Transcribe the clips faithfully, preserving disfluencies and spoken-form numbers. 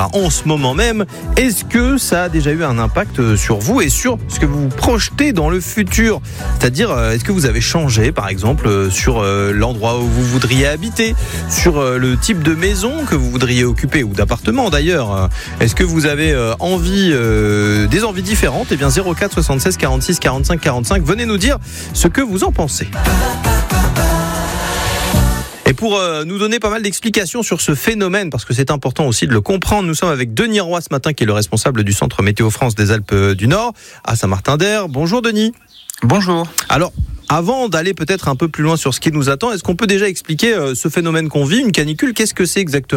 là en ce moment même. Est-ce que ça a déjà eu un impact sur vous et sur ce que vous vous projetez dans le futur ? C'est-à-dire, est-ce que vous avez changé, par exemple, sur l'endroit où vous voudriez habiter, sur le type de maison que vous voudriez occuper, ou d'appartement d'ailleurs ? Est-ce que vous avez envie, euh, des envies différentes ? Eh bien, zéro quatre soixante-seize quarante-six quarante-cinq quarante-cinq, venez nous dire ce que vous en pensez. Et pour euh, nous donner pas mal d'explications sur ce phénomène, parce que c'est important aussi de le comprendre, nous sommes avec Denis Roy ce matin, qui est le responsable du Centre Météo France des Alpes du Nord, à Saint-Martin-d'Air. Bonjour Denis. Bonjour. Alors, avant d'aller peut-être un peu plus loin sur ce qui nous attend, est-ce qu'on peut déjà expliquer euh, ce phénomène qu'on vit, une canicule ? Qu'est-ce que c'est exactement ?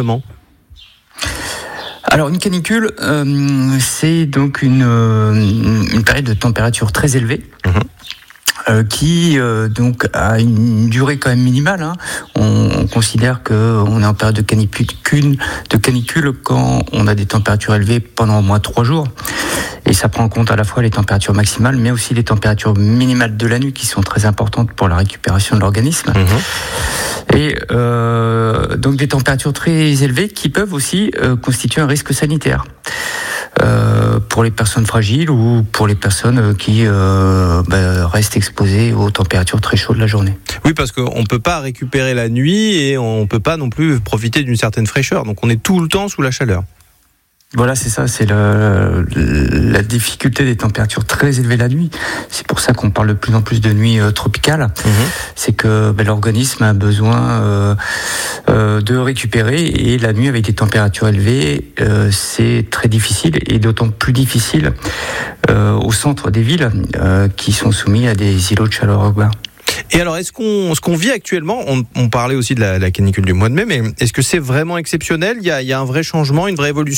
Alors une canicule, euh, c'est donc une, euh, une période de température très élevée. Mmh. Euh, qui euh, donc a une durée quand même minimale. Hein. On, on considère qu'on est en période de canicule, de canicule quand on a des températures élevées pendant au moins trois jours. Et ça prend en compte à la fois les températures maximales, mais aussi les températures minimales de la nuit qui sont très importantes pour la récupération de l'organisme. Mmh. Et euh, donc des températures très élevées qui peuvent aussi euh, constituer un risque sanitaire. Euh, pour les personnes fragiles ou pour les personnes qui euh, bah, restent exposées aux températures très chaudes la journée. Oui, parce qu'on ne peut pas récupérer la nuit et on ne peut pas non plus profiter d'une certaine fraîcheur. Donc on est tout le temps sous la chaleur. Voilà, c'est ça, c'est le, la difficulté des températures très élevées la nuit. C'est pour ça qu'on parle de plus en plus de nuits euh, tropicales. Mmh. C'est que ben, l'organisme a besoin euh, euh, de récupérer, et la nuit avec des températures élevées, euh, c'est très difficile, et d'autant plus difficile euh, au centre des villes euh, qui sont soumis à des îlots de chaleur urbains. Et alors, est-ce qu'on, ce qu'on vit actuellement, on, on parlait aussi de la, la canicule du mois de mai, mais est-ce que c'est vraiment exceptionnel ? Il y a, il y a un vrai changement, une vraie évolution ?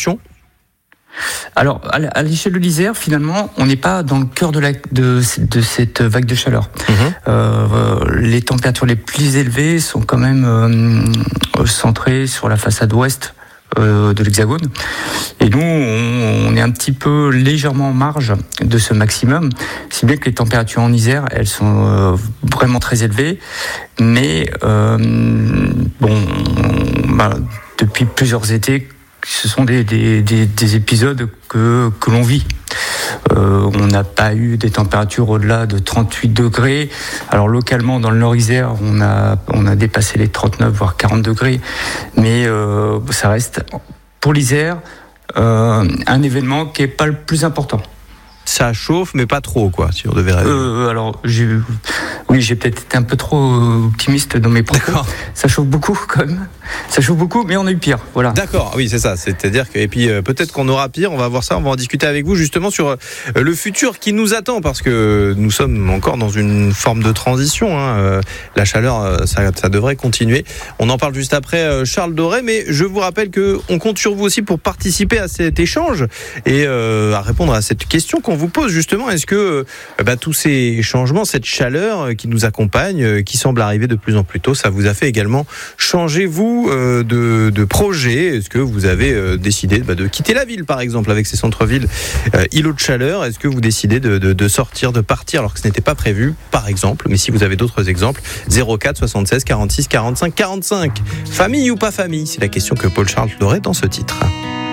Alors, à l'échelle de l'Isère, finalement, on n'est pas dans le cœur de, la, de, de cette vague de chaleur. Mmh. Euh, les températures les plus élevées sont quand même euh, centrées sur la façade ouest euh, de l'Hexagone. Et nous, on, on est un petit peu légèrement en marge de ce maximum, si bien que les températures en Isère, elles sont euh, vraiment très élevées. Mais, euh, bon, bah, depuis plusieurs étés, ce sont des, des, des, des épisodes que, que l'on vit. Euh, on n'a pas eu des températures au-delà de trente-huit degrés. Alors localement, dans le Nord-Isère, on a, on a dépassé les trente-neuf, voire quarante degrés. Mais euh, ça reste, pour l'Isère, euh, un événement qui n'est pas le plus important. Ça chauffe, mais pas trop, quoi, si on devait rêver. Euh, alors, j'ai, oui, j'ai peut-être été un peu trop optimiste dans mes propos. D'accord. Ça chauffe beaucoup, quand même. Ça chauffe beaucoup, mais on a eu pire, voilà. D'accord, oui, c'est ça. C'est-à-dire que, et puis euh, peut-être qu'on aura pire. On va voir ça. On va en discuter avec vous justement sur euh, le futur qui nous attend, parce que nous sommes encore dans une forme de transition. Hein. Euh, la chaleur, euh, ça, ça devrait continuer. On en parle juste après euh, Charles Doré, mais je vous rappelle que on compte sur vous aussi pour participer à cet échange et euh, à répondre à cette question qu'on vous pose justement. Est-ce que euh, bah, tous ces changements, cette chaleur qui nous accompagne, euh, qui semble arriver de plus en plus tôt, ça vous a fait également changer vous euh, de, de projet ? Est-ce que vous avez euh, décidé bah, de quitter la ville, par exemple, avec ces centres-villes euh, îlots de chaleur ? Est-ce que vous décidez de, de, de sortir, de partir alors que ce n'était pas prévu, par exemple ? Mais si vous avez d'autres exemples, zéro quatre soixante-seize quarante-six quarante-cinq quarante-cinq. Famille ou pas famille ? C'est la question que Paul Charles Doré dans ce titre.